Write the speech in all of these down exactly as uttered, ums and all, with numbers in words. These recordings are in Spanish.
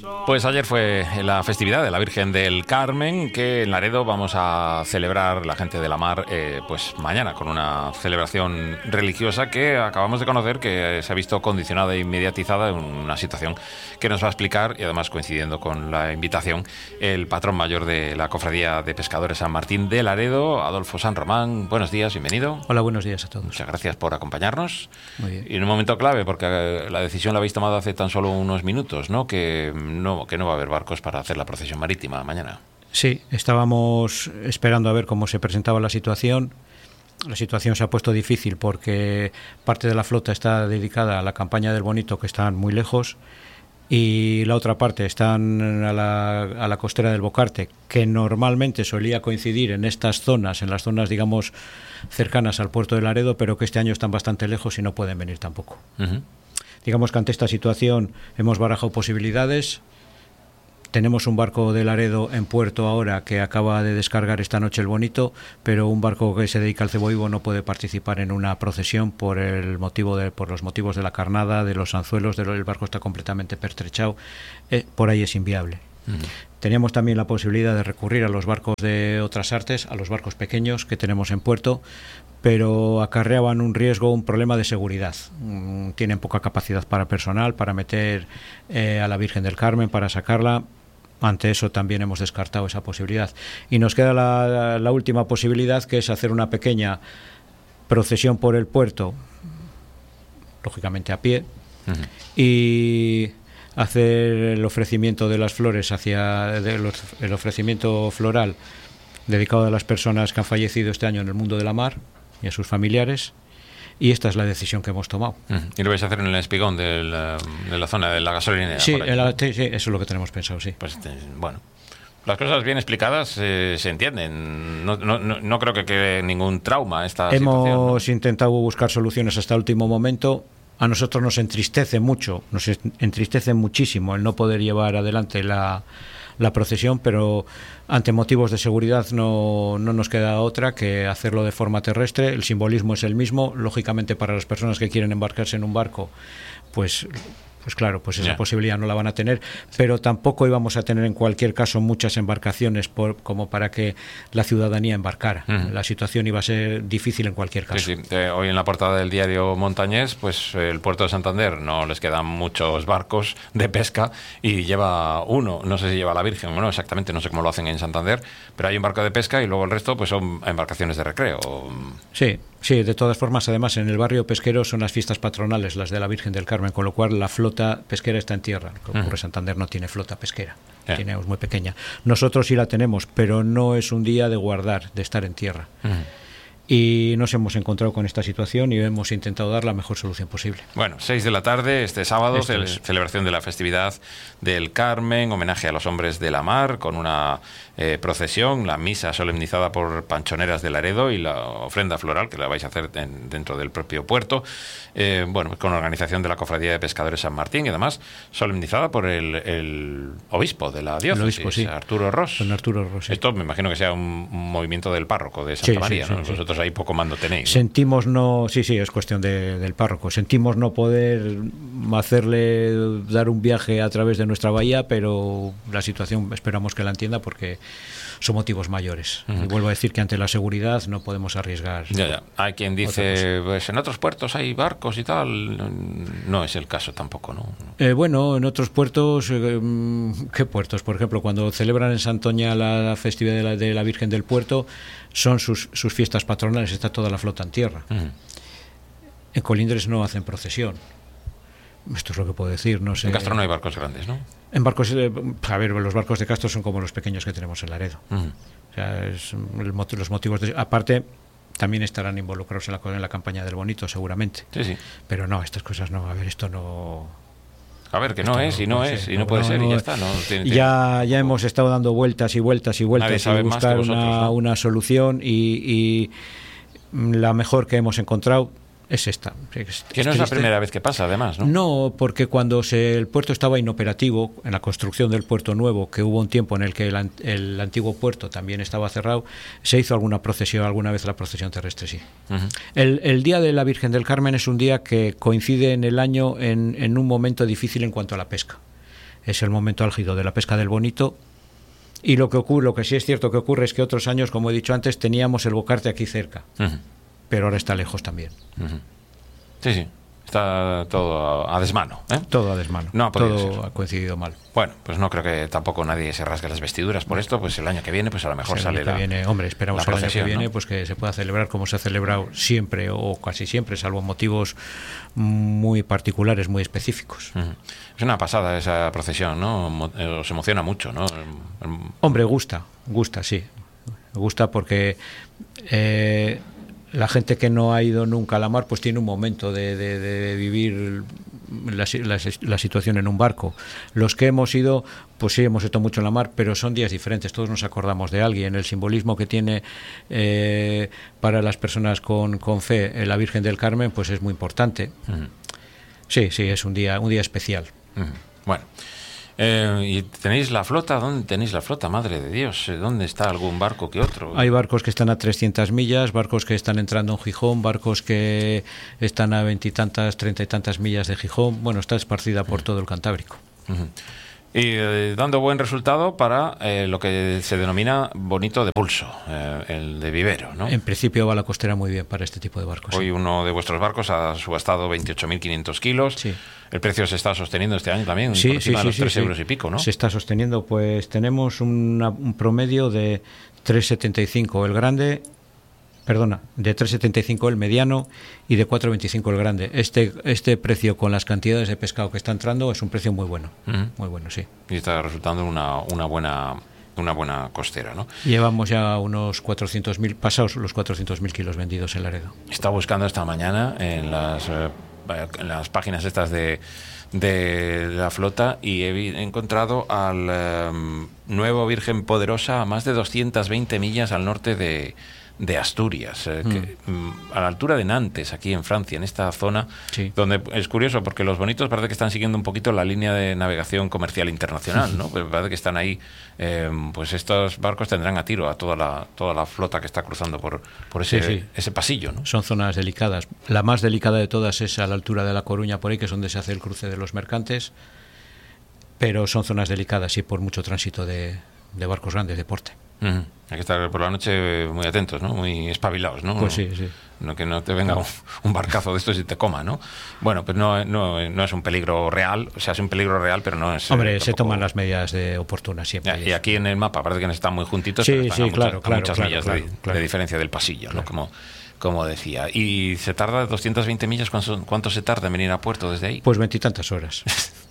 Pues ayer fue la festividad de la Virgen del Carmen, que en Laredo vamos a celebrar la gente de la mar eh, pues mañana, con una celebración religiosa que acabamos de conocer que se ha visto condicionada e inmediatizada en una situación que nos va a explicar, y además coincidiendo con la invitación, el patrón mayor de la Cofradía de Pescadores San Martín de Laredo, Adolfo San Román. Buenos días, bienvenido. Hola, buenos días a todos. Muchas gracias por acompañarnos. Muy bien. Y en un momento clave, porque la decisión la habéis tomado hace tan solo unos minutos, ¿no? Que no, que no va a haber barcos para hacer la procesión marítima mañana. Sí, estábamos esperando a ver cómo se presentaba la situación. La situación se ha puesto difícil porque parte de la flota está dedicada a la campaña del Bonito, que están muy lejos, y la otra parte están a la, a la costera del Bocarte, que normalmente solía coincidir en estas zonas, en las zonas, digamos, cercanas al puerto de Laredo, pero que este año están bastante lejos y no pueden venir tampoco. Uh-huh. Digamos que ante esta situación hemos barajado posibilidades. Tenemos un barco de Laredo en puerto ahora que acaba de descargar esta noche el Bonito, pero un barco que se dedica al cebo vivo no puede participar en una procesión por el motivo de, por los motivos de la carnada, de los anzuelos, de lo, el barco está completamente pertrechado, eh, por ahí es inviable. Uh-huh. Teníamos también la posibilidad de recurrir a los barcos de otras artes, a los barcos pequeños que tenemos en puerto, pero acarreaban un riesgo, un problema de seguridad. Mm, tienen poca capacidad para personal, para meter eh, a la Virgen del Carmen, para sacarla. Ante eso también hemos descartado esa posibilidad. Y nos queda la, la última posibilidad, que es hacer una pequeña procesión por el puerto, lógicamente a pie, uh-huh. y hacer el ofrecimiento de las flores hacia de los, el ofrecimiento floral dedicado a las personas que han fallecido este año en el mundo de la mar y a sus familiares. Y esta es la decisión que hemos tomado. Uh-huh. ¿Y lo vais a hacer en el espigón de la, de la zona de la gasolinera? Sí, la, sí, eso es lo que tenemos pensado, sí. Pues bueno, las cosas bien explicadas eh, se entienden. No, no, no creo que quede ningún trauma esta hemos situación. Hemos ¿no? intentado buscar soluciones hasta el último momento. A nosotros nos entristece mucho, nos entristece muchísimo el no poder llevar adelante la, la procesión, pero ante motivos de seguridad no, no nos queda otra que hacerlo de forma terrestre. El simbolismo es el mismo. Lógicamente, para las personas que quieren embarcarse en un barco, pues... Pues claro, pues esa yeah. posibilidad no la van a tener, pero tampoco íbamos a tener en cualquier caso muchas embarcaciones por, como para que la ciudadanía embarcara. Uh-huh. La situación iba a ser difícil en cualquier caso. Sí, sí. Eh, hoy en la portada del diario Montañés, pues el puerto de Santander no les quedan muchos barcos de pesca y lleva uno, no sé si lleva la Virgen o no, exactamente, no sé cómo lo hacen en Santander, pero hay un barco de pesca y luego el resto pues son embarcaciones de recreo. Sí. Sí, de todas formas, además, en el barrio pesquero son las fiestas patronales, las de la Virgen del Carmen, con lo cual la flota pesquera está en tierra. Lo que ocurre, uh-huh. Santander no tiene flota pesquera, yeah. tiene muy pequeña. Nosotros sí la tenemos, pero no es un día de guardar, de estar en tierra. Uh-huh. Y nos hemos encontrado con esta situación y hemos intentado dar la mejor solución posible. Bueno, seis de la tarde, este sábado, ce- celebración de la festividad del Carmen, homenaje a los hombres de la mar, con una eh, procesión, la misa solemnizada por Panchoneras de Laredo y la ofrenda floral, que la vais a hacer en, dentro del propio puerto, eh, bueno, con organización de la Cofradía de Pescadores San Martín, y además solemnizada por el, el obispo de la diócesis, obispo, sí. Arturo Ros. Don Arturo Ros, sí. Esto me imagino que sea un, un movimiento del párroco de Santa sí, María, sí, ¿no? Sí, Vosotros sí. ahí poco mando tenéis, ¿no? Sentimos no, sí, sí, es cuestión de, del párroco. Sentimos no poder hacerle dar un viaje a través de nuestra bahía, pero la situación esperamos que la entienda porque son motivos mayores. Uh-huh. Y vuelvo a decir que ante la seguridad no podemos arriesgar. Ya, ya. Hay quien dice, pues en otros puertos hay barcos y tal. No es el caso tampoco, ¿no? Eh, bueno, en otros puertos, eh, ¿qué puertos? Por ejemplo, cuando celebran en Santoña la festividad de la, de la Virgen del Puerto, son sus, sus fiestas patronales, está toda la flota en tierra. Uh-huh. En Colindres no hacen procesión. Esto es lo que puedo decir, no sé. En Castro no hay barcos grandes, ¿no? En barcos, a ver, los barcos de Castro son como los pequeños que tenemos en Laredo. Uh-huh. O sea, es el, los motivos de, aparte también estarán involucrados en la, en la campaña del Bonito, seguramente. Sí, sí. Pero no, estas cosas no, a ver, esto no. A ver, que no es, y no es, y no puede ser, y ya está. No, tiene, ya ya hemos estado dando vueltas y vueltas y vueltas y buscar una, ¿no? una solución y, y la mejor que hemos encontrado es esta. Es, que no es, es la primera vez que pasa, además, ¿no? No, porque cuando se, el puerto estaba inoperativo, en la construcción del puerto nuevo, que hubo un tiempo en el que el, el antiguo puerto también estaba cerrado, se hizo alguna procesión, alguna vez la procesión terrestre, sí. Uh-huh. El, el día de la Virgen del Carmen es un día que coincide en el año en, en un momento difícil en cuanto a la pesca. es el momento álgido de la pesca del bonito. Y lo que ocurre, lo que sí es cierto que ocurre es que otros años, como he dicho antes, teníamos el Bocarte aquí cerca, uh-huh. pero ahora está lejos también. Uh-huh. Sí, sí. Está todo a desmano, ¿eh? Todo a desmano. No ha todo ser. ha coincidido mal. Bueno, pues no creo que tampoco nadie se rasgue las vestiduras por esto. Pues el año que viene, pues a lo mejor el sale año que la viene, hombre, esperamos la el año que viene, ¿no? pues que se pueda celebrar como se ha celebrado siempre o casi siempre, salvo motivos muy particulares, muy específicos. Uh-huh. Es una pasada esa procesión, ¿no? Os emociona mucho, ¿no? Hombre, gusta, gusta, sí. Gusta porque eh, la gente que no ha ido nunca a la mar pues tiene un momento de, de, de vivir la, la, la situación en un barco. Los que hemos ido, pues sí, hemos estado mucho en la mar, pero son días diferentes, todos nos acordamos de alguien. El simbolismo que tiene eh, para las personas con, con fe la Virgen del Carmen pues es muy importante. Uh-huh. Sí, sí, es un día, un día especial. Uh-huh. Bueno. Eh, ¿Y tenéis la flota? ¿Dónde tenéis la flota? Madre de Dios, ¿dónde está algún barco que otro? Hay barcos que están a trescientas millas, barcos que están entrando en Gijón, barcos que están a veintitantas, treinta y tantas millas de Gijón. Bueno, está esparcida por uh-huh. todo el Cantábrico. Uh-huh. Y eh, dando buen resultado para eh, lo que se denomina bonito de pulso, eh, el de vivero, ¿no? En principio va la costera muy bien para este tipo de barcos. Hoy sí. Uno de vuestros barcos ha subastado veintiocho mil quinientos kilos. Sí. El precio se está sosteniendo este año también, sí, por encima sí, de los sí, tres sí, euros sí. y pico, ¿no? Se está sosteniendo, pues tenemos una, un promedio de tres setenta y cinco el grande, perdona, de tres setenta y cinco el mediano y de cuatro veinticinco el grande. Este este precio con las cantidades de pescado que está entrando es un precio muy bueno, uh-huh. muy bueno, sí. Y está resultando una, una buena una buena costera, ¿no? Llevamos ya unos cuatrocientos mil, pasados los cuatrocientos mil kilos vendidos en Laredo. Estaba buscando esta mañana en las eh, en las páginas estas de de la flota y he encontrado al eh, nuevo Virgen Poderosa a más de doscientas veinte millas al norte de de Asturias, eh, que, mm. a la altura de Nantes, aquí en Francia, en esta zona, sí. donde es curioso porque los bonitos parece que están siguiendo un poquito la línea de navegación comercial internacional, ¿no? Pues parece que están ahí, eh, pues estos barcos tendrán a tiro a toda la toda la flota que está cruzando por, por ese, sí, sí. ese pasillo, ¿no? Son zonas delicadas. La más delicada de todas es a la altura de La Coruña, por ahí, que es donde se hace el cruce de los mercantes, pero son zonas delicadas y por mucho tránsito de, de barcos grandes de porte. Uh-huh. Hay que estar por la noche muy atentos, ¿no? Muy espabilados, ¿no? Pues sí, sí. No, que no te venga un, un barcazo de estos y te coma, ¿no? Bueno, pues no, no, no es un peligro real, o sea, es un peligro real, pero no es... Hombre, eh, se toman las medidas de oportunas siempre. Ya, y aquí en el mapa parece que están muy juntitos, sí, pero están sí, a muchas, claro, a claro, muchas claro, millas claro, de, claro. de diferencia del pasillo, claro. ¿no? Como, como decía. ¿Y se tarda doscientas veinte millas? ¿Cuánto, cuánto se tarda en venir a puerto desde ahí? Pues veintitantas horas.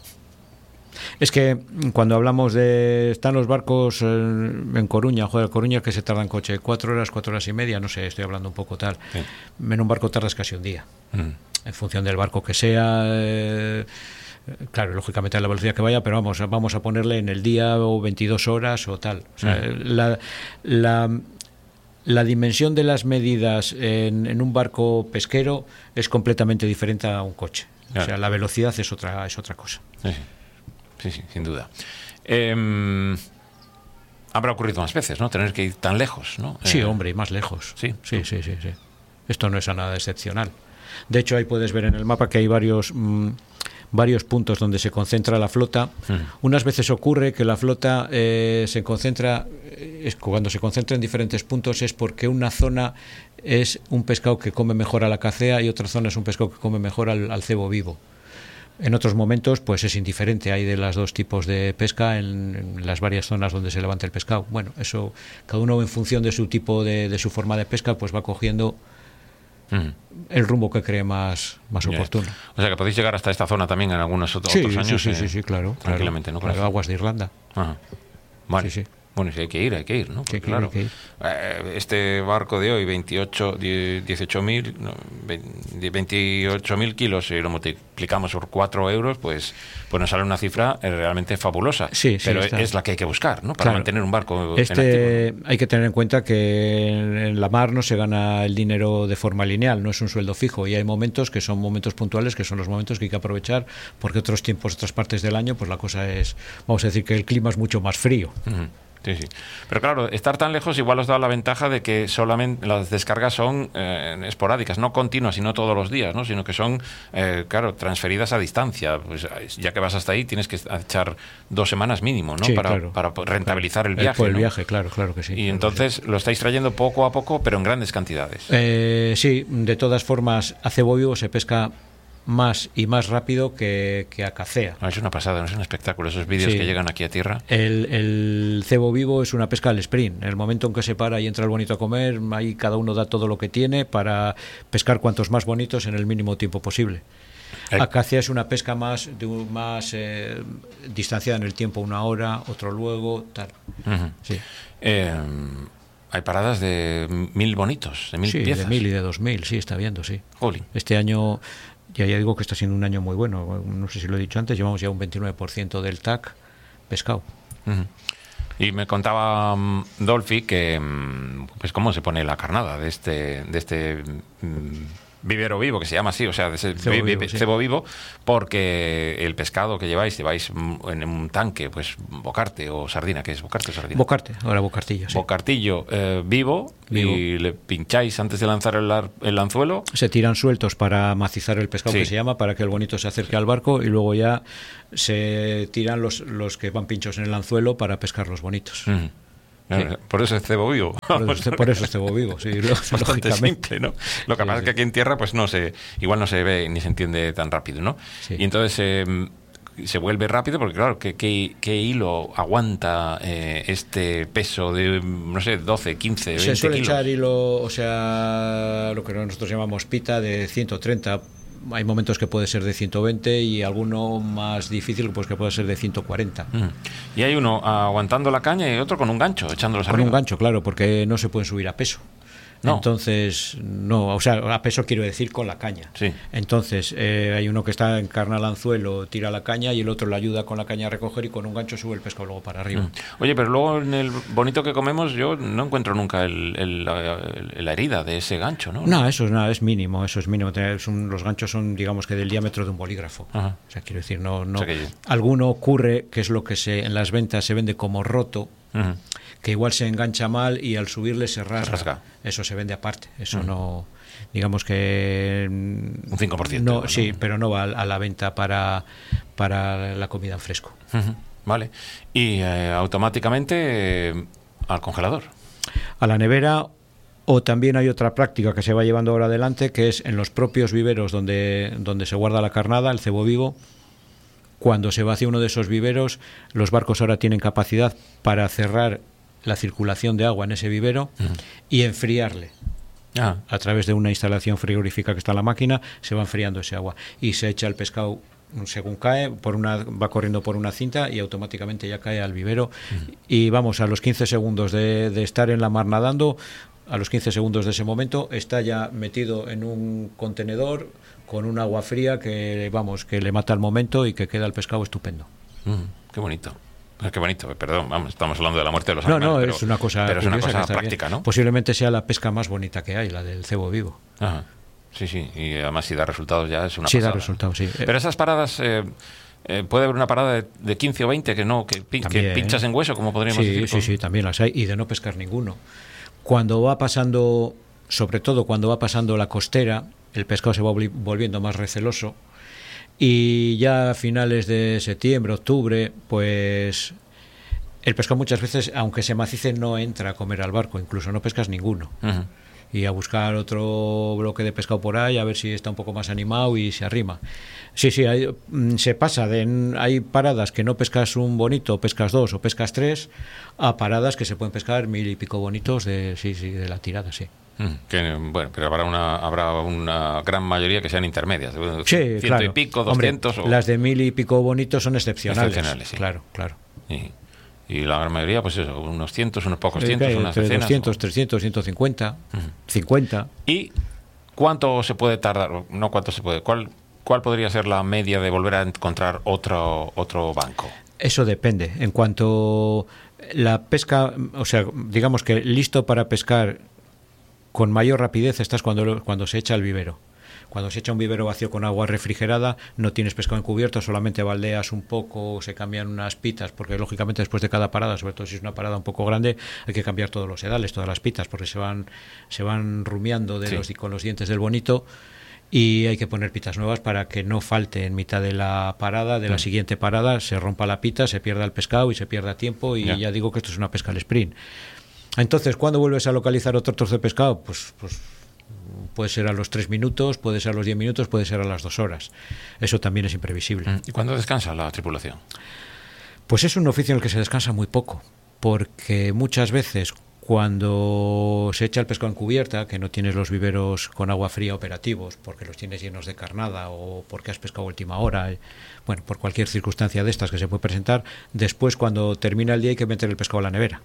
Es que cuando hablamos de... Están los barcos en Coruña, joder, Coruña que se tarda en coche cuatro horas, cuatro horas y media, no sé, estoy hablando un poco tal. Sí. En un barco tardas casi un día. Mm. En función del barco que sea, eh, claro, lógicamente a la velocidad que vaya, pero vamos, vamos a ponerle en el día o veintidós horas o tal. O sea, mm. la, la, la dimensión de las medidas en, en un barco pesquero es completamente diferente a un coche. Claro. O sea, la velocidad es otra, es otra cosa. Sí. Sí, sí, sin duda. Eh, habrá ocurrido más veces, ¿no? Tener que ir tan lejos, ¿no? Sí, eh, hombre, y más lejos. Sí, sí, sí, sí, sí. Esto no es a nada excepcional. De hecho, ahí puedes ver en el mapa que hay varios mmm, varios puntos donde se concentra la flota. Mm. Unas veces ocurre que la flota eh, se concentra, es, cuando se concentra en diferentes puntos es porque una zona es un pescado que come mejor a la cacea y otra zona es un pescado que come mejor al, al cebo vivo. En otros momentos, pues es indiferente, hay de los dos tipos de pesca en, en las varias zonas donde se levanta el pescado. Bueno, eso, cada uno en función de su tipo, de, de su forma de pesca, pues va cogiendo mm. el rumbo que cree más, más yeah. oportuno. O sea que podéis llegar hasta esta zona también en algunos otros, sí, otros años. Sí, eh, sí, sí, claro. Tranquilamente, claro, ¿no? Claro, aguas de Irlanda. Ajá. Vale. Sí, sí. Bueno, si hay que ir, hay que ir, ¿no? Porque, claro, que ir. Eh, este barco de hoy, veintiocho, dieciocho mil, no, veintiocho mil kilos, si lo multiplicamos por cuatro euros, pues, pues nos sale una cifra realmente fabulosa. Sí, sí, pero está. Es la que hay que buscar, ¿no? Para claro. mantener un barco este, en activo, ¿no? Hay que tener en cuenta que en la mar no se gana el dinero de forma lineal, no es un sueldo fijo, y hay momentos que son momentos puntuales, que son los momentos que hay que aprovechar, porque otros tiempos, otras partes del año, pues la cosa es, vamos a decir que el clima es mucho más frío. Uh-huh. Sí, sí. Pero claro, estar tan lejos igual os da la ventaja de que solamente las descargas son eh, esporádicas, no continuas, sino todos los días, ¿no? Sino que son, eh, claro, transferidas a distancia. Pues ya que vas hasta ahí, tienes que echar dos semanas mínimo, ¿no? Sí, para, claro. para rentabilizar el Eh, viaje. por el ¿no? viaje, claro, claro que sí. Y entonces lo estáis trayendo poco a poco, pero en grandes cantidades. Eh, sí, de todas formas, a cebo vivo se pesca más y más rápido que, que a cacea. No, es una pasada, no es un espectáculo esos vídeos Sí. que llegan aquí a tierra. El, el cebo vivo es una pesca al sprint. En el momento en que se para y entra el bonito a comer, ahí cada uno da todo lo que tiene para pescar cuantos más bonitos en el mínimo tiempo posible. Eh. Acacia es una pesca más, de, más eh, distanciada en el tiempo, una hora, otro luego, tal. Uh-huh. Sí. Eh, hay paradas de mil bonitos, de mil Sí, piezas. de mil y de dos mil, sí, está viendo, sí. Jolín. Este año, ya, ya digo que está siendo un año muy bueno. No sé si lo he dicho antes, llevamos ya un veintinueve por ciento del T A C pescado. Uh-huh. Y me contaba um, Dolphy que, um, pues cómo se pone la carnada de este, de este um, vivero vivo, que se llama así, o sea, de ese Cebo vi- vivo, vi- sí. cebo vivo, porque el pescado que lleváis, lleváis mm, en un tanque, pues bocarte o sardina, ¿qué es? ¿Bocarte o sardina? Bocarte, ahora bocartillo, sí. Bocartillo eh, vivo, Vivo. y le pincháis antes de lanzar el, ar- el anzuelo. Se tiran sueltos para macizar el pescado, Sí. que se llama, para que el bonito se acerque al barco, y luego ya se tiran los, los que van pinchos en el anzuelo para pescar los bonitos. Mm. Sí. Por eso es cebo vivo. Por eso, por eso es cebo vivo, sí, lo- Bastante lógicamente. simple, ¿no? Lo que Sí, pasa es sí. que aquí en tierra, pues no se, igual no se ve ni se entiende tan rápido, ¿no? Sí. Y entonces eh, se vuelve rápido porque, claro, ¿qué, qué, qué hilo aguanta eh, este peso de, no sé, doce, quince, veinte Se suele kilos? echar hilo, o sea, lo que nosotros llamamos pita, de ciento treinta. Hay momentos que puede ser de ciento veinte y alguno más difícil pues que puede ser de ciento cuarenta. Mm. Y hay uno aguantando la caña y otro con un gancho, echándolos Con arriba. un gancho, claro, porque no se pueden subir a peso. No. Entonces, no, o sea, a peso quiero decir con la caña. Sí. Entonces, eh, hay uno que está en carnal anzuelo, tira la caña y el otro le ayuda con la caña a recoger y con un gancho sube el pescado luego para arriba. Mm. Oye, pero luego en el bonito que comemos yo no encuentro nunca el, el- la, el- la herida de ese gancho, ¿no? No, eso es nada, es mínimo, eso es mínimo. Es un- los ganchos son, digamos que del diámetro de un bolígrafo. Ajá. O sea, quiero decir, no, no. O sea que- Alguno ocurre, que es lo que se en las ventas se vende como roto, Ujú. que igual se engancha mal y al subirle se rasga. rasga. Eso se vende aparte. Eso no, digamos que Un cinco por ciento, no, igual, sí, ¿no? pero no va a la venta para para la comida en fresco. Ujú. Vale. Y eh, automáticamente eh, al congelador. A la nevera. O también hay otra práctica que se va llevando ahora adelante, que es en los propios viveros donde, donde se guarda la carnada, el cebo vivo. Cuando se va hacia uno de esos viveros, los barcos ahora tienen capacidad para cerrar la circulación de agua en ese vivero Ujú. y enfriarle. Ah, A través de una instalación frigorífica que está en la máquina, se va enfriando ese agua y se echa el pescado según cae, por una, va corriendo por una cinta y automáticamente ya cae al vivero. Uh-huh. Y vamos, a los quince segundos de, de estar en la mar nadando, a los quince segundos de ese momento, está ya metido en un contenedor con un agua fría que, vamos, que le mata al momento y que queda el pescado estupendo. Mm, qué bonito. Qué bonito, perdón, vamos, estamos hablando de la muerte de los no, animales. No, pero, es una cosa, pero es una cosa que práctica, bien. ¿no? Posiblemente sea la pesca más bonita que hay, la del cebo vivo. Ajá. Sí, sí, y además si da resultados ya es una sí, pasada. Sí, da resultados, sí. Pero esas paradas, eh, eh, puede haber una parada de, de quince o veinte que no, que, pi- También, que pinchas en hueso, como podríamos sí, decir. Sí, con... sí, también las hay, y de no pescar ninguno. Cuando va pasando, sobre todo cuando va pasando la costera, el pescado se va volviendo más receloso, y ya a finales de septiembre, octubre, pues el pescado muchas veces, aunque se macice, no entra a comer al barco, incluso no pescas ninguno. Uh-huh. Y a buscar otro bloque de pescado por ahí, a ver si está un poco más animado y se arrima. Sí, sí, hay, se pasa de, hay paradas que no pescas un bonito, pescas dos o pescas tres, a paradas que se pueden pescar mil y pico bonitos de, sí, sí, de la tirada, sí. Mm, que, bueno, pero habrá una, habrá una gran mayoría que sean intermedias, sí, ciento claro. y pico, doscientos. Hombre, o... las de mil y pico bonitos son excepcionales. Excepcionales, sí. Claro, claro. Sí. Y la gran mayoría, pues eso, unos cientos, unos pocos cientos, okay, unas decenas. doscientos, trescientos, ciento cincuenta, uh-huh. cincuenta. ¿Y cuánto se puede tardar? No, cuánto se puede. ¿Cuál, cuál podría ser la media de volver a encontrar otro, otro banco? Eso depende. En cuanto la pesca, o sea, digamos que listo para pescar con mayor rapidez estás cuando, cuando se echa al vivero. Cuando se echa un vivero vacío con agua refrigerada, no tienes pescado encubierto, solamente baldeas un poco, se cambian unas pitas, porque lógicamente después de cada parada, sobre todo si es una parada un poco grande, hay que cambiar todos los sedales, todas las pitas, porque se van, se van rumiando de sí. los, con los dientes del bonito. Y hay que poner pitas nuevas para que no falte en mitad de la parada, de la mm. siguiente parada, se rompa la pita, se pierda el pescado y se pierda tiempo, y ya, ya digo que esto es una pesca al sprint. Entonces, ¿cuándo vuelves a localizar otro trozo de pescado? Pues, pues puede ser a los tres minutos, puede ser a los diez minutos, puede ser a las dos horas. Eso también es imprevisible. ¿Y cuándo descansa la tripulación? Pues es un oficio en el que se descansa muy poco, porque muchas veces cuando se echa el pescado en cubierta, que no tienes los viveros con agua fría operativos, porque los tienes llenos de carnada o porque has pescado a última hora, bueno, por cualquier circunstancia de estas que se puede presentar, después cuando termina el día hay que meter el pescado a la nevera.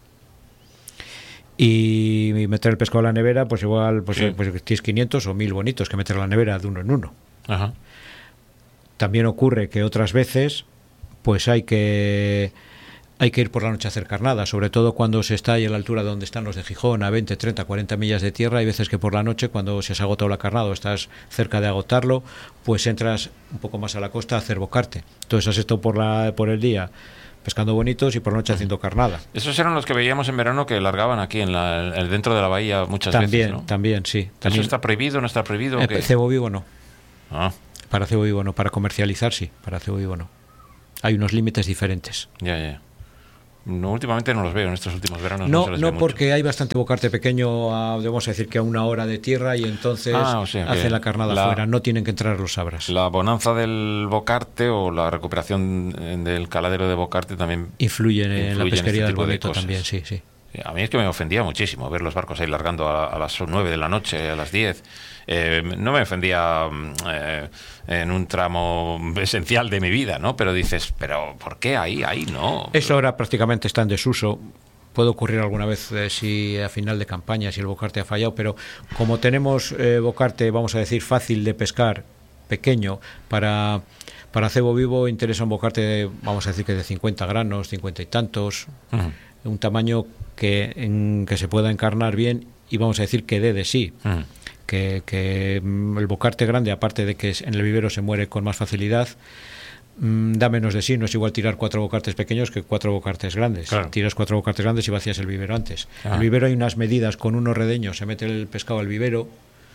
Y meter el pescado a la nevera, pues igual pues, sí. pues tienes quinientos o mil bonitos que meter a la nevera de uno en uno. Ajá. También ocurre que otras veces pues hay que... Hay que ir por la noche a hacer carnada, sobre todo cuando se está ahí a la altura de donde están los de Gijón, a veinte, treinta, cuarenta millas de tierra. Hay veces que por la noche, cuando se has agotado la carnada o estás cerca de agotarlo, pues entras un poco más a la costa a hacer bocarte. Entonces has estado por, la, por el día pescando bonitos y por la noche haciendo carnada. Esos eran los que veíamos en verano que largaban aquí en la, dentro de la bahía muchas también, veces, ¿no? También, sí. También. ¿Eso está prohibido o no está prohibido? Eh, cebo vivo no. Ah. Para cebo vivo no, para comercializar sí, para cebo vivo no. Hay unos límites diferentes. Ya, ya. No, últimamente no los veo en estos últimos veranos. No, no, no porque mucho. Hay bastante bocarte pequeño, a, debemos decir que a una hora de tierra, y entonces ah, o sea, hacen la carnada la, afuera, no tienen que entrar los sabras. La bonanza del bocarte o la recuperación del caladero de bocarte también influye en, influye en la pesquería en este del bonito también, sí, sí. A mí es que me ofendía muchísimo ver los barcos ahí largando a, a las nueve de la noche, a las diez. Eh, no me ofendía eh, en un tramo esencial de mi vida, ¿no? Pero dices, ¿pero por qué ahí? Ahí no. Eso ahora prácticamente está en desuso. Puede ocurrir alguna vez eh, si a final de campaña, si el bocarte ha fallado, pero como tenemos eh, bocarte, vamos a decir, fácil de pescar, pequeño, para... Para cebo vivo interesa un bocarte, vamos a decir que de cincuenta granos, cincuenta y tantos, uh-huh. un tamaño que, en, que se pueda encarnar bien y vamos a decir que dé de sí. Uh-huh. Que, que el bocarte grande, aparte de que en el vivero se muere con más facilidad, mmm, da menos de sí. No es igual tirar cuatro bocartes pequeños que cuatro bocartes grandes. Claro. Tiras cuatro bocartes grandes y vacías el vivero antes. Uh-huh. El vivero hay unas medidas, con unos redeños se mete el pescado al vivero.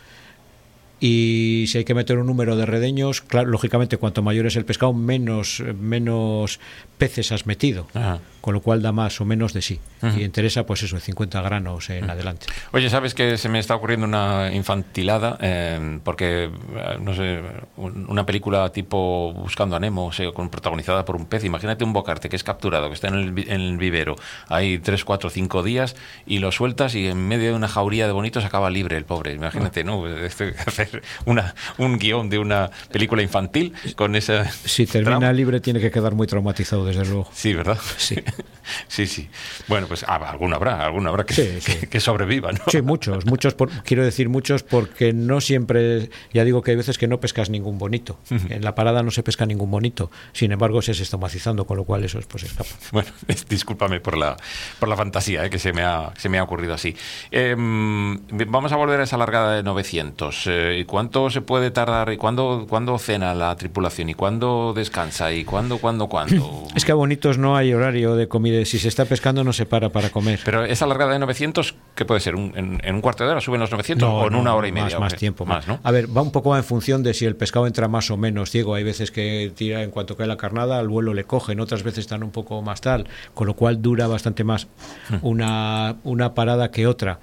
Y si hay que meter un número de redeños, claro, lógicamente cuanto mayor es el pescado, menos, menos peces has metido. Ajá. Con lo cual da más o menos de sí. Uh-huh. Y interesa pues eso, cincuenta granos en uh-huh. adelante. Oye, ¿sabes que se me está ocurriendo una infantilada? Eh, porque, no sé, una película tipo Buscando a Nemo, o sea, con, protagonizada por un pez. Imagínate un bocarte que es capturado, que está en el, en el vivero, hay tres, cuatro, cinco días, y lo sueltas y en medio de una jauría de bonitos acaba libre el pobre. Imagínate, uh-huh. ¿no? Este, hacer una, un guión de una película infantil con esa... Si termina trama. Libre tiene que quedar muy traumatizado, desde luego. Sí, ¿verdad? Sí. Sí, sí. Bueno, pues ah, alguno habrá, alguno habrá que, sí, sí. que, que sobreviva, ¿no? Sí, muchos, muchos, por, quiero decir muchos porque no siempre, ya digo que hay veces que no pescas ningún bonito. Uh-huh. En la parada no se pesca ningún bonito, sin embargo se está estomacizando, con lo cual eso pues escapa. Bueno, discúlpame por la por la fantasía eh, que se me ha se me ha ocurrido así. Eh, vamos a volver a esa largada de novecientos. Eh, ¿Cuánto se puede tardar? ¿Y cuándo, cuándo cena la tripulación? ¿Y cuándo descansa? ¿Y cuándo, cuándo, cuándo? Es que a bonitos no hay horario de comida. Si se está pescando no se para para comer. Pero esa largada de novecientos, ¿qué puede ser? ¿Un, en, ¿En un cuarto de hora suben los novecientos no, o en no, una hora y más, media? Más tiempo. Más, ¿no? A ver, va un poco en función de si el pescado entra más o menos ciego. Hay veces que tira en cuanto cae la carnada, al vuelo le cogen, otras veces están un poco más tal, con lo cual dura bastante más una, una parada que otra.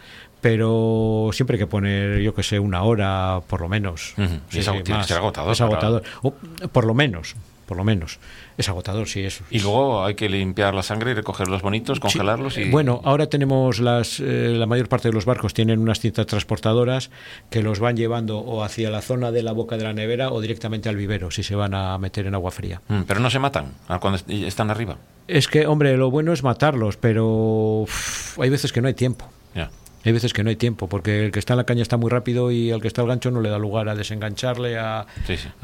Pero siempre hay que poner, yo que sé, una hora por lo menos. Uh-huh. Sí, es, sí, más. Es agotador. Es agotador. O, por lo menos. Por lo menos. Es agotador, sí, eso. Y luego hay que limpiar la sangre y recoger los bonitos, congelarlos sí. y... Bueno, ahora tenemos las... Eh, la mayor parte de los barcos tienen unas cintas transportadoras que los van llevando o hacia la zona de la boca de la nevera o directamente al vivero, si se van a meter en agua fría. Mm, pero no se matan cuando están arriba. Es que, hombre, lo bueno es matarlos, pero uff, hay veces que no hay tiempo. Ya. Yeah. Hay veces que no hay tiempo, porque el que está en la caña está muy rápido y al que está al gancho no le da lugar a desengancharle, a, sí, sí.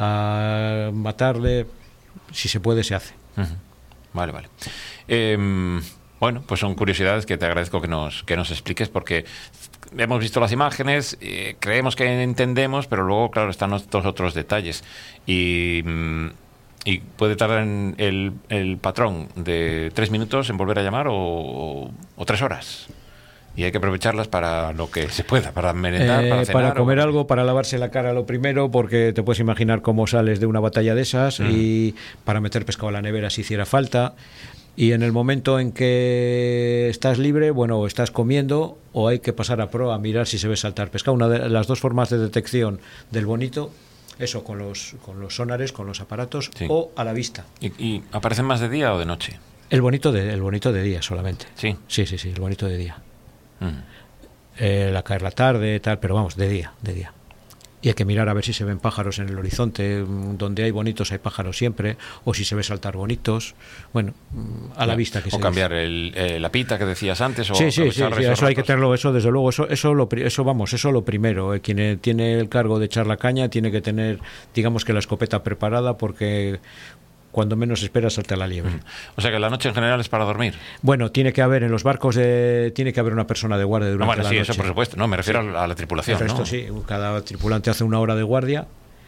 a matarle. Si se puede, se hace. Uh-huh. Vale, vale. Eh, Bueno, pues son curiosidades que te agradezco que nos, que nos expliques, porque hemos visto las imágenes, eh, creemos que entendemos, pero luego, claro, están estos otros detalles. Y, y puede tardar en el, el patrón de tres minutos en volver a llamar o, o tres horas. Y hay que aprovecharlas para lo que se pueda, para merendar, eh, para cenar. Para comer o... algo, para lavarse la cara lo primero, porque te puedes imaginar cómo sales de una batalla de esas, mm. y para meter pescado a la nevera si hiciera falta. Y en el momento en que estás libre, bueno, o estás comiendo o hay que pasar a proa a mirar si se ve saltar pescado. Una de las dos formas de detección del bonito, eso, con los, con los sonares, con los aparatos, sí. o a la vista. ¿Y, ¿Y aparecen más de día o de noche? El bonito de, el bonito de día solamente. Sí. Sí, sí, sí, el bonito de día. Mm. Eh, la caer la tarde, tal, pero vamos, de día, de día. Y hay que mirar a ver si se ven pájaros en el horizonte. Donde hay bonitos hay pájaros siempre, o si se ve saltar bonitos. Bueno, a la vista que o se cambiar el, eh, la pita que decías antes. O sí, sí, sí, sí, eso hay que tenerlo, eso desde luego, eso, eso, lo, eso vamos, eso lo primero. Eh, quien tiene el cargo de echar la caña tiene que tener, digamos que la escopeta preparada, porque cuando menos esperas salta la liebre. O sea que la noche en general es para dormir. Bueno, tiene que haber en los barcos, de, tiene que haber una persona de guardia durante no, bueno, la sí, noche. Eso por supuesto, no, me refiero sí. a la tripulación. El resto ¿no? sí, cada tripulante hace una hora de guardia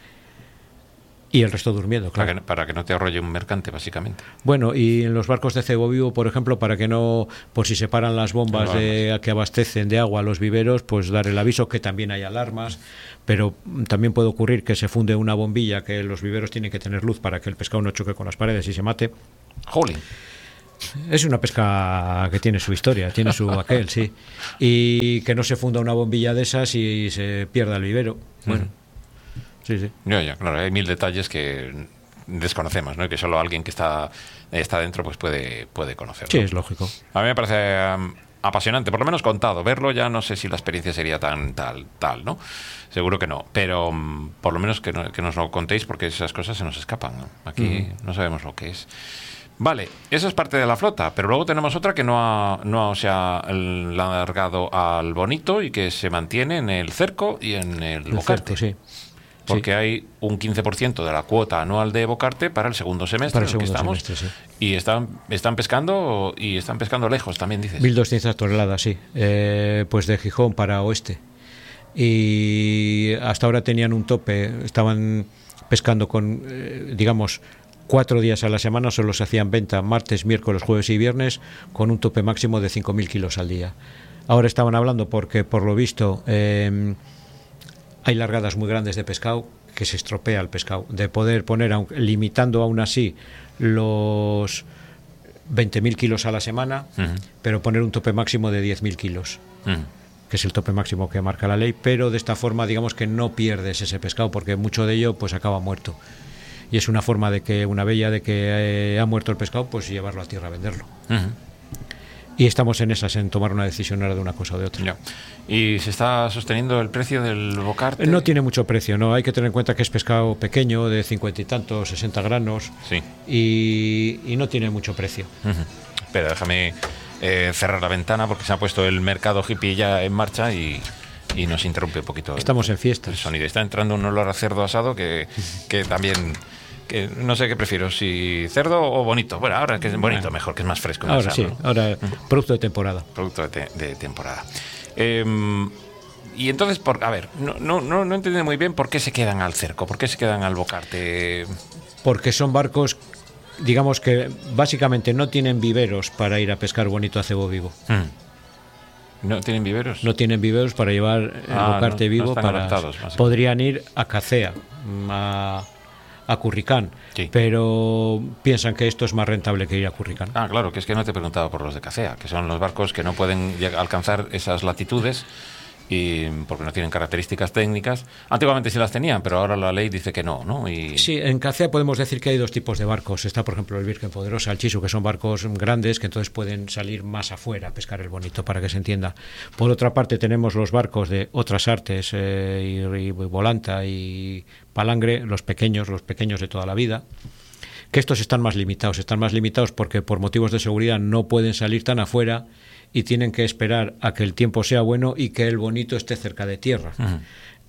y el resto durmiendo, claro. Para que, para que no te arrolle un mercante, básicamente. Bueno, y en los barcos de cebo vivo, por ejemplo, para que no, por si se paran las bombas no, de, que abastecen de agua a los viveros, pues dar el aviso, que también hay alarmas, pero también puede ocurrir que se funde una bombilla, que los viveros tienen que tener luz para que el pescado no choque con las paredes y se mate. ¡Jolín! Es una pesca que tiene su historia, tiene su aquel, sí. Y que no se funda una bombilla de esas y se pierda el vivero. Bueno. Mm. Sí, sí. Ya, ya, claro, hay mil detalles que desconocemos, ¿no? Y que solo alguien que está, está dentro pues puede, puede conocerlo. Sí, es lógico. A mí me parece um, apasionante, por lo menos contado. Verlo ya no sé si la experiencia sería tan tal, tal, ¿no? Seguro que no. Pero um, por lo menos que, no, que nos lo contéis, porque esas cosas se nos escapan, ¿no? Aquí mm. no sabemos lo que es. Vale, eso es parte de la flota, pero luego tenemos otra que no, ha, no se ha alargado al bonito y que se mantiene en el cerco y en el, el bocarte. Cerco, sí. Porque sí. hay un quince por ciento de la cuota anual de bocarte para el segundo semestre para el en el segundo que estamos. Semestre, sí. Y están, están pescando y están pescando lejos, también dices. mil doscientas toneladas, sí. Eh, pues de Gijón para oeste. Y hasta ahora tenían un tope, estaban pescando con, eh, digamos, cuatro días a la semana, solo se hacían venta martes, miércoles, jueves y viernes, con un tope máximo de cinco mil kilos al día. Ahora estaban hablando porque, por lo visto, eh, hay largadas muy grandes de pescado, que se estropea el pescado, de poder poner, limitando aún así los veinte mil kilos a la semana, uh-huh. pero poner un tope máximo de diez mil kilos, uh-huh. que es el tope máximo que marca la ley, pero de esta forma digamos que no pierdes ese pescado, porque mucho de ello pues acaba muerto. Y es una forma de que, una bella de que eh, ha muerto el pescado, pues llevarlo a tierra a venderlo. Uh-huh. Y estamos en esas, en tomar una decisión ahora de una cosa o de otra. Ya. ¿Y se está sosteniendo el precio del bocarte? No tiene mucho precio, no. Hay que tener en cuenta que es pescado pequeño, de cincuenta y tantos, sesenta granos, sí. y, y no tiene mucho precio. Uh-huh. Pero déjame eh, cerrar la ventana porque se ha puesto el mercado hippie ya en marcha y, y nos interrumpe un poquito. Estamos el, en fiesta. El sonido. Está entrando un olor a cerdo asado que, que también... Que no sé qué prefiero, si cerdo o bonito. Bueno, ahora que es bonito mejor, que es más fresco. Ahora más sí, sano, ¿no? ahora producto de temporada. Producto de, te, de temporada. Eh, y entonces, por, a ver, no, no, no, no entiendo muy bien por qué se quedan al cerco, por qué se quedan al bocarte. Porque son barcos, digamos que básicamente no tienen viveros para ir a pescar bonito a cebo vivo. Hmm. ¿No tienen viveros? No tienen viveros para llevar el ah, bocarte no, vivo. No están para adaptados, podrían ir a Cacea, a... a Curricán, sí. pero piensan que esto es más rentable que ir a Curricán. Ah, claro, que es que no te he preguntado por los de Cacea, que son los barcos que no pueden alcanzar esas latitudes y porque no tienen características técnicas. Antiguamente sí las tenían, pero ahora la ley dice que no, ¿no? Y... Sí, en Cacea podemos decir que hay dos tipos de barcos. Está, por ejemplo, el Virgen Poderosa, el Chisu, que son barcos grandes que entonces pueden salir más afuera a pescar el bonito, para que se entienda. Por otra parte tenemos los barcos de otras artes, eh, y, y Volanta y Palangre, los pequeños, los pequeños de toda la vida, que estos están más limitados. Están más limitados porque por motivos de seguridad no pueden salir tan afuera y tienen que esperar a que el tiempo sea bueno y que el bonito esté cerca de tierra. Uh-huh.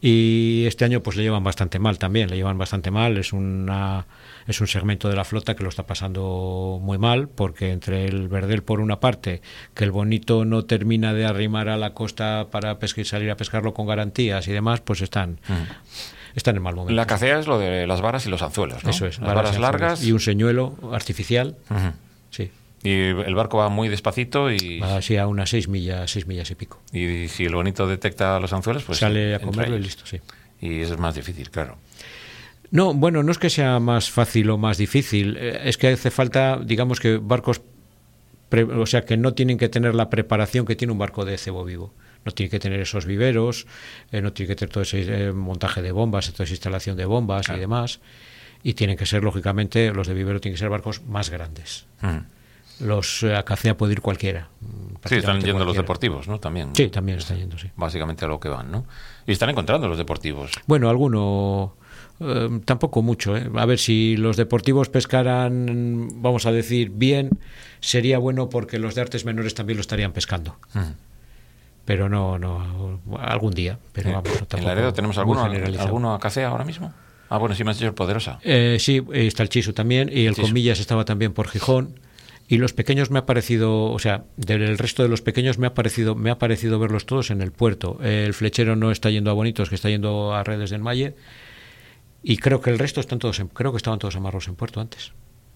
Y este año pues le llevan bastante mal también, le llevan bastante mal, es una es un segmento de la flota que lo está pasando muy mal, porque entre el verdel por una parte, que el bonito no termina de arrimar a la costa para pescar, salir a pescarlo con garantías y demás, pues están uh-huh. están en mal momento. La cacea es lo de las varas y los anzuelos, ¿no? Eso es, las varas, varas largas y un señuelo artificial. Uh-huh. Sí. Y el barco va muy despacito y... Va así a unas seis millas, seis millas y pico. Y si el bonito detecta los anzuelos, pues... Sale a comerlo y listo, sí. Y eso es más difícil, claro. No, bueno, no es que sea más fácil o más difícil, es que hace falta, digamos que barcos, pre, o sea, que no tienen que tener la preparación que tiene un barco de cebo vivo. No tiene que tener esos viveros, eh, no tiene que tener todo ese eh, montaje de bombas, toda esa instalación de bombas claro. y demás. Y tienen que ser, lógicamente, los de vivero tienen que ser barcos más grandes. Uh-huh. Los eh, a cacea puede ir cualquiera. Sí, están yendo cualquiera. Los deportivos, ¿no? También. Sí, también están yendo, sí. Básicamente a lo que van, ¿no? Y están encontrando los deportivos. Bueno, alguno... Eh, tampoco mucho, ¿eh? A ver, si los deportivos pescaran, vamos a decir, bien, sería bueno porque los de artes menores también lo estarían pescando. Uh-huh. Pero no, no, algún día. Pero vamos, no, tampoco. ¿En Laredo tenemos alguno, alguno a cacea ahora mismo? Ah, bueno, sí me has dicho el Poderosa. Eh, sí, está el Chisu también, y el Chisu. Comillas estaba también por Gijón. Y los pequeños me ha parecido, o sea, del resto de los pequeños me ha parecido, me ha parecido verlos todos en el puerto. El flechero no está yendo a Bonitos, que está yendo a Redes del Malle. Y creo que el resto están todos, en, creo que estaban todos amarrados en puerto antes.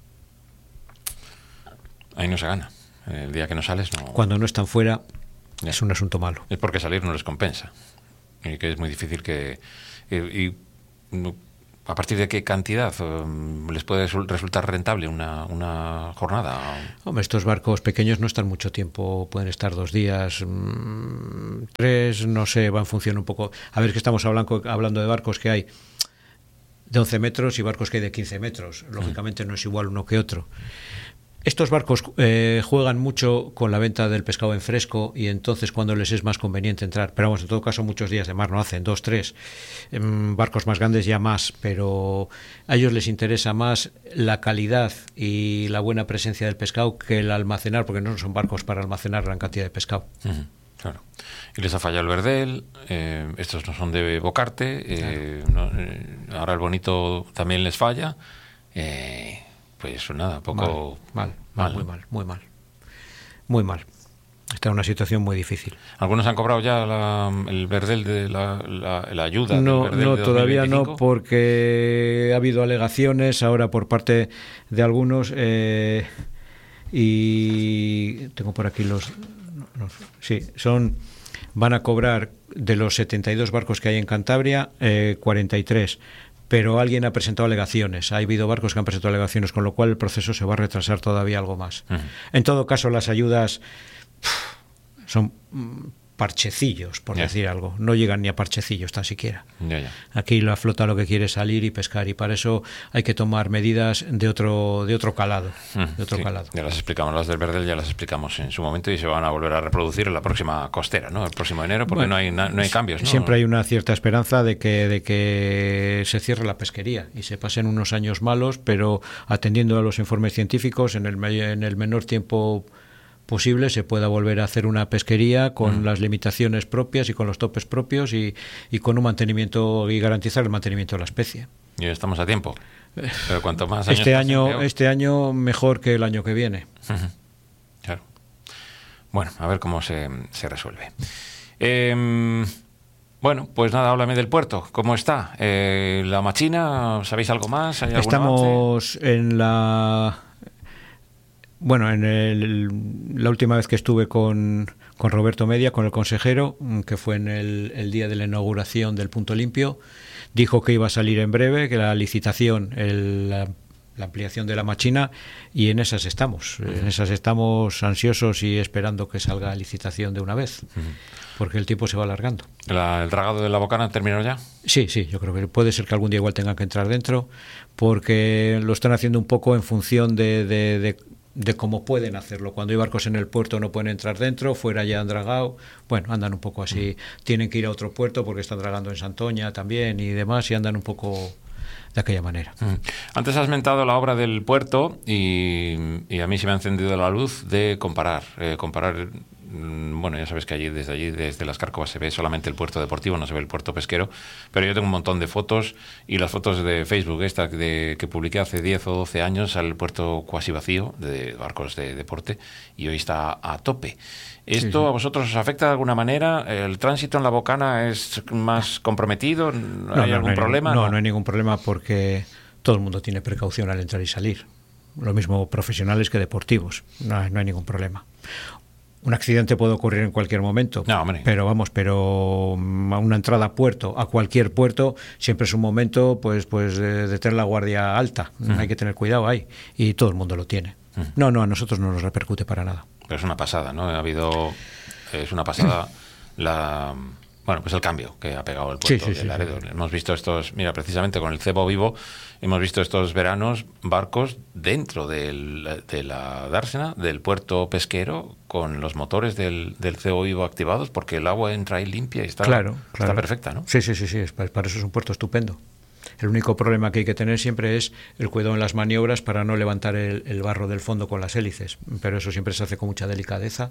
Ahí no se gana. El día que no sales, no. Cuando no están fuera, ya. Es un asunto malo. Es porque salir no les compensa. Y que es muy difícil que. Y, y ¿a partir de qué cantidad um, les puede resultar rentable una, una jornada? Hombre, estos barcos pequeños no están mucho tiempo, pueden estar dos días, mmm, tres, no sé, va en función un poco. A ver, que estamos hablando, hablando de barcos que hay de once metros y barcos que hay de quince metros. Lógicamente no es igual uno que otro. Estos barcos eh, juegan mucho con la venta del pescado en fresco y entonces cuando les es más conveniente entrar. Pero vamos, en todo caso muchos días de mar no hacen, dos, tres. Eh, barcos más grandes ya más, pero a ellos les interesa más la calidad y la buena presencia del pescado que el almacenar, porque no son barcos para almacenar gran cantidad de pescado. Uh-huh. Claro. Y les ha fallado el verdel, eh, estos no son de bocarte, eh, claro. no, eh, ahora el bonito también les falla, eh, pues nada, poco... Mal, mal, mal, muy mal, muy mal, muy mal. Está en una situación muy difícil. ¿Algunos han cobrado ya la, el verdel de la, la, la ayuda? No, del verdel no de todavía no, porque ha habido alegaciones ahora por parte de algunos eh, y tengo por aquí los... No, no, sí, son van a cobrar de los setenta y dos barcos que hay en Cantabria, eh, cuarenta y tres, pero alguien ha presentado alegaciones. Ha habido barcos que han presentado alegaciones, con lo cual el proceso se va a retrasar todavía algo más. Uh-huh. En todo caso, las ayudas pff, son parchecillos, por yeah. decir algo. No llegan ni a parchecillos tan siquiera. Yeah, yeah. Aquí la flota lo que quiere es salir y pescar, y para eso hay que tomar medidas de otro de otro calado. Mm, de otro sí. calado. Ya las explicamos, las del verdel ya las explicamos en su momento y se van a volver a reproducir en la próxima costera, ¿no? El próximo enero, porque bueno, no hay no hay cambios, ¿no? Siempre hay una cierta esperanza de que de que se cierre la pesquería y se pasen unos años malos, pero atendiendo a los informes científicos en el en el menor tiempo posible se pueda volver a hacer una pesquería con mm. las limitaciones propias y con los topes propios y, y con un mantenimiento y garantizar el mantenimiento de la especie. Y estamos a tiempo. Pero cuanto más años este año pasen, este año mejor que el año que viene. Uh-huh. Claro. Bueno, a ver cómo se, se resuelve. Eh, bueno, pues nada, háblame del puerto. ¿Cómo está? Eh, ¿La machina? ¿Sabéis algo más? ¿Hay Estamos avance? en la... Bueno, en el, la última vez que estuve con, con Roberto Media, con el consejero, que fue en el, el día de la inauguración del Punto Limpio, dijo que iba a salir en breve, que la licitación, el, la, la ampliación de la machina, y en esas estamos. Uh-huh. En esas estamos ansiosos y esperando que salga licitación de una vez, uh-huh. porque el tiempo se va alargando. ¿La, ¿El dragado de la Bocana terminó ya? Sí, sí, yo creo que puede ser que algún día igual tengan que entrar dentro, porque lo están haciendo un poco en función de... de, de de cómo pueden hacerlo. Cuando hay barcos en el puerto no pueden entrar dentro, fuera ya han dragado, bueno, andan un poco así, mm. tienen que ir a otro puerto porque están dragando en Santoña también y demás, y andan un poco de aquella manera. Mm. Antes has mentado la obra del puerto y, y a mí se me ha encendido la luz de comparar, eh, comparar bueno, ya sabes que allí desde allí, desde las Cárcovas, se ve solamente el puerto deportivo, no se ve el puerto pesquero, pero yo tengo un montón de fotos, y las fotos de Facebook, esta de, que publiqué hace diez o doce años, al puerto cuasi vacío de barcos de deporte, y hoy está a tope. ¿Esto sí, sí. a vosotros os afecta de alguna manera? ¿El tránsito en la Bocana es más comprometido? ¿Hay no, no, algún no hay problema? Ningún, no, no hay ningún problema, porque todo el mundo tiene precaución al entrar y salir. Lo mismo profesionales que deportivos. No, no hay ningún problema. Un accidente puede ocurrir en cualquier momento, no, pero vamos, pero a una entrada a puerto, a cualquier puerto, siempre es un momento pues pues de, de tener la guardia alta. Uh-huh. Hay que tener cuidado ahí, y todo el mundo lo tiene. Uh-huh. No, no, a nosotros no nos repercute para nada. Pero es una pasada, ¿no? Ha habido, es una pasada la, bueno, pues el cambio que ha pegado el puerto sí, sí, de Laredo. Sí, sí. Hemos visto estos, mira, precisamente con el cebo vivo, hemos visto estos veranos barcos dentro del, de la dársena, del puerto pesquero, con los motores del, del cebo vivo activados, porque el agua entra ahí limpia y está, claro, claro. está perfecta, ¿no? Sí, sí, sí, sí, para eso es un puerto estupendo. El único problema que hay que tener siempre es el cuidado en las maniobras para no levantar el, el barro del fondo con las hélices, pero eso siempre se hace con mucha delicadeza,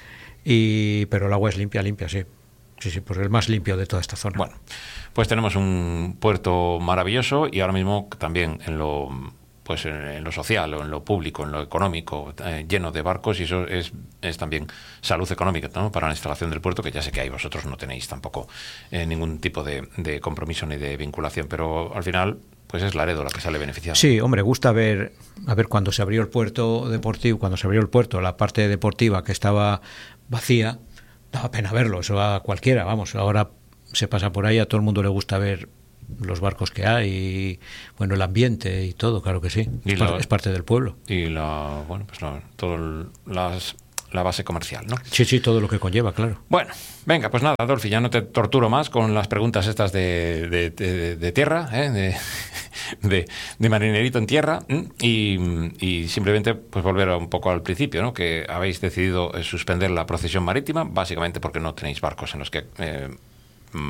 y pero el agua es limpia, limpia, sí. Sí, sí, pues el más limpio de toda esta zona. Bueno, pues tenemos un puerto maravilloso, y ahora mismo también en lo, pues en, en lo social o en lo público, en lo económico, eh, lleno de barcos, y eso es, es también salud económica, ¿no? Para la instalación del puerto, que ya sé que ahí vosotros no tenéis tampoco eh, ningún tipo de, de compromiso ni de vinculación, pero al final pues es Laredo la que sale beneficiada. Sí, hombre, gusta ver, a ver, cuando se abrió el puerto deportivo, cuando se abrió el puerto, la parte deportiva que estaba vacía, daba pena verlo, eso a cualquiera, vamos, ahora se pasa por ahí, a todo el mundo le gusta ver los barcos que hay, y, bueno, el ambiente y todo, claro que sí, es, la, parte, es parte del pueblo. Y la, bueno, pues la, todo las, la base comercial, ¿no? Sí, sí, todo lo que conlleva, claro. Bueno, venga, pues nada, Adolfi, ya no te torturo más con las preguntas estas de, de, de, de tierra, ¿eh? de, de, de marinerito en tierra, ¿eh? y, y simplemente pues volver un poco al principio, ¿no? Que habéis decidido suspender la procesión marítima, básicamente porque no tenéis barcos en los que eh,